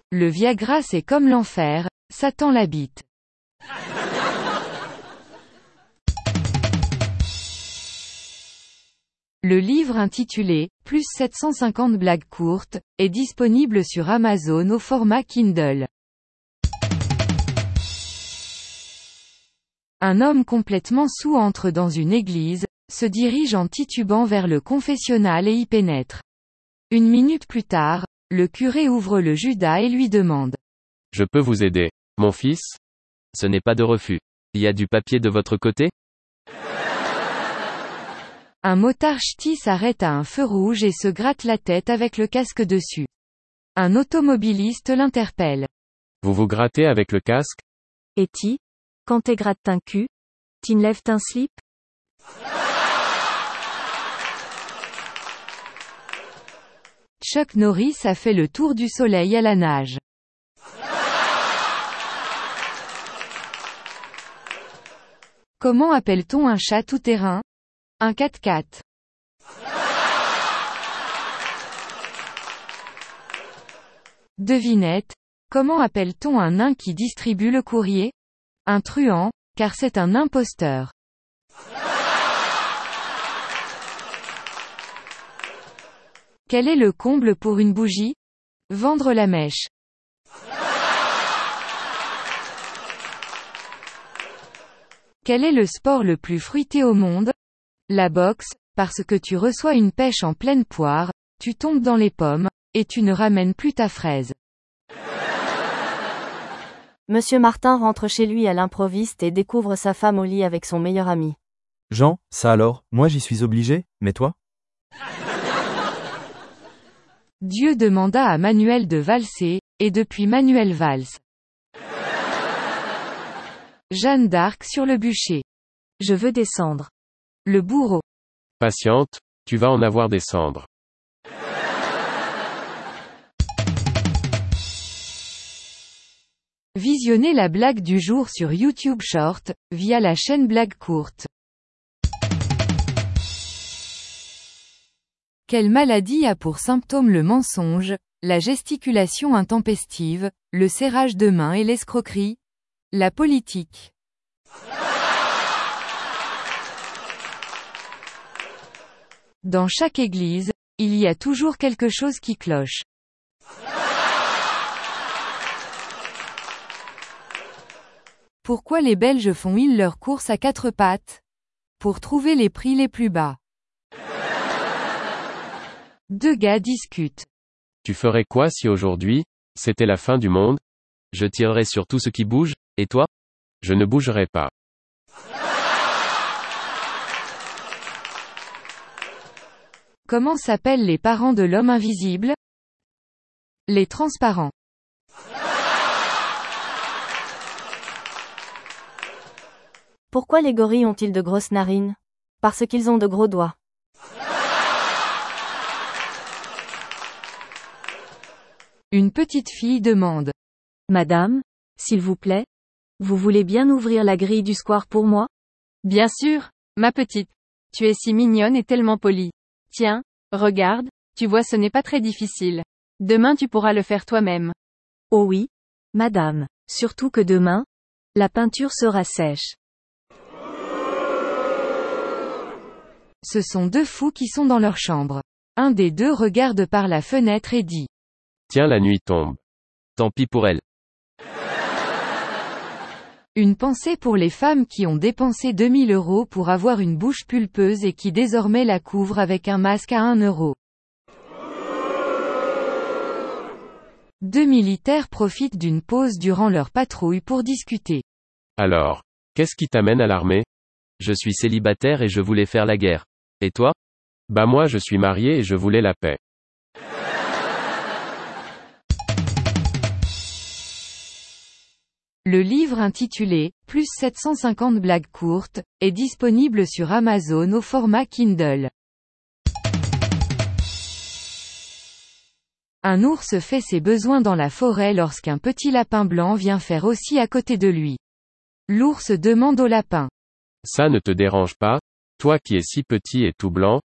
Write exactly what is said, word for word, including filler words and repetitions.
Le Viagra c'est comme l'enfer, Satan l'habite. Le livre intitulé « Plus sept cent cinquante blagues courtes » est disponible sur Amazon au format Kindle. Un homme complètement saoul entre dans une église, se dirige en titubant vers le confessionnal et y pénètre. Une minute plus tard, le curé ouvre le Judas et lui demande. Je peux vous aider, mon fils? Ce n'est pas de refus. Il y a du papier de votre côté? Un motard ch'ti s'arrête à un feu rouge et se gratte la tête avec le casque dessus. Un automobiliste l'interpelle. Vous vous grattez avec le casque? Et ti, quand t'es gratte un cul, t'inlèves un slip? Chuck Norris a fait le tour du soleil à la nage. Comment appelle-t-on un chat tout-terrain? Un quatre-quatre. Devinette. Comment appelle-t-on un nain qui distribue le courrier? Un truand, car c'est un imposteur. Quel est le comble pour une bougie? Vendre la mèche. Quel est le sport le plus fruité au monde? La boxe, parce que tu reçois une pêche en pleine poire, tu tombes dans les pommes, et tu ne ramènes plus ta fraise. Monsieur Martin rentre chez lui à l'improviste et découvre sa femme au lit avec son meilleur ami. Jean, ça alors, moi j'y suis obligé, mais toi? Dieu demanda à Manuel de valser, et depuis Manuel valse. Jeanne d'Arc sur le bûcher. Je veux descendre. Le bourreau. Patiente, tu vas en avoir des cendres. Visionnez la blague du jour sur YouTube Short, via la chaîne Blague Courte. Quelle maladie a pour symptôme le mensonge, la gesticulation intempestive, le serrage de main et l'escroquerie? La politique. Dans chaque église, il y a toujours quelque chose qui cloche. Pourquoi les Belges font-ils leurs courses à quatre pattes? Pour trouver les prix les plus bas. Deux gars discutent. Tu ferais quoi si aujourd'hui, c'était la fin du monde? Je tirerais sur tout ce qui bouge, et toi? Je ne bougerais pas. Comment s'appellent les parents de l'homme invisible? Les transparents. Pourquoi les gorilles ont-ils de grosses narines? Parce qu'ils ont de gros doigts. Une petite fille demande. Madame, s'il vous plaît, vous voulez bien ouvrir la grille du square pour moi? Bien sûr, ma petite. Tu es si mignonne et tellement polie. Tiens, regarde, tu vois ce n'est pas très difficile. Demain tu pourras le faire toi-même. Oh oui, madame, surtout que demain, la peinture sera sèche. Ce sont deux fous qui sont dans leur chambre. Un des deux regarde par la fenêtre et dit. Tiens, la nuit tombe. Tant pis pour elle. Une pensée pour les femmes qui ont dépensé deux mille euros pour avoir une bouche pulpeuse et qui désormais la couvrent avec un masque à un euro. Deux militaires profitent d'une pause durant leur patrouille pour discuter. Alors, qu'est-ce qui t'amène à l'armée? Je suis célibataire et je voulais faire la guerre. Et toi? Bah moi je suis marié et je voulais la paix. Le livre intitulé « Plus sept cent cinquante blagues courtes » est disponible sur Amazon au format Kindle. Un ours fait ses besoins dans la forêt lorsqu'un petit lapin blanc vient faire aussi à côté de lui. L'ours demande au lapin. Ça ne te dérange pas, toi qui es si petit et tout blanc?